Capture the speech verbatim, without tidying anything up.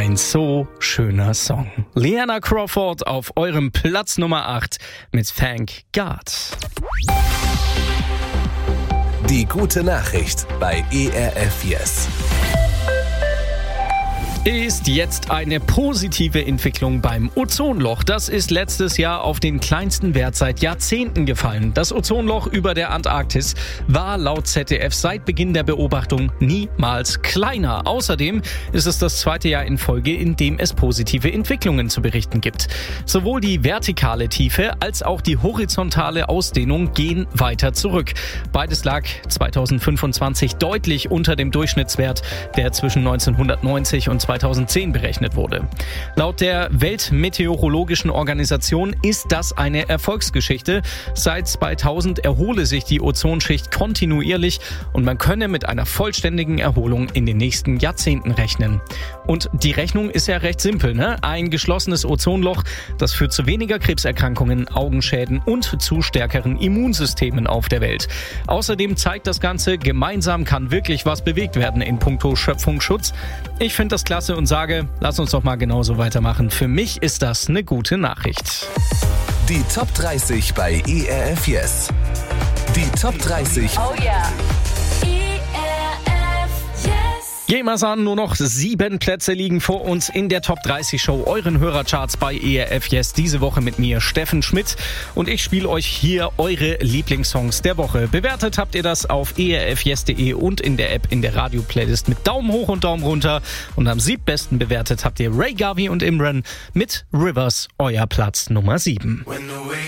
Ein so schöner Song. Liana Crawford auf eurem Platz Nummer acht mit Thank God. Die gute Nachricht bei E R F Yes. Ist jetzt eine positive Entwicklung beim Ozonloch. Das ist letztes Jahr auf den kleinsten Wert seit Jahrzehnten gefallen. Das Ozonloch über der Antarktis war laut Z D F seit Beginn der Beobachtung niemals kleiner. Außerdem ist es das zweite Jahr in Folge, in dem es positive Entwicklungen zu berichten gibt. Sowohl die vertikale Tiefe als auch die horizontale Ausdehnung gehen weiter zurück. Beides lag zweitausendfünfundzwanzig deutlich unter dem Durchschnittswert, der zwischen neunzehnhundertneunzig und zweitausendzehn berechnet wurde. Laut der Weltmeteorologischen Organisation ist das eine Erfolgsgeschichte. Seit zweitausend erhole sich die Ozonschicht kontinuierlich und man könne mit einer vollständigen Erholung in den nächsten Jahrzehnten rechnen. Und die Rechnung ist ja recht simpel, ne? Ein geschlossenes Ozonloch, das führt zu weniger Krebserkrankungen, Augenschäden und zu stärkeren Immunsystemen auf der Welt. Außerdem zeigt das Ganze, gemeinsam kann wirklich was bewegt werden in puncto Schöpfungsschutz. Ich finde das klasse und sage, lass uns doch mal genauso weitermachen. Für mich ist das eine gute Nachricht. Die Top dreißig bei E R F Yes. Die Top dreißig. Oh yeah. E R F Yes. Geh mal an, nur noch sieben Plätze liegen vor uns in der Top dreißig Show, euren Hörercharts bei E R F Yes. Diese Woche mit mir, Steffen Schmidt. Und ich spiele euch hier eure Lieblingssongs der Woche. Bewertet habt ihr das auf e r f yes punkt de und in der App in der Radio-Playlist mit Daumen hoch und Daumen runter. Und am siebtbesten bewertet habt ihr Ray Garvey und Imran mit Rivers, euer Platz Nummer sieben.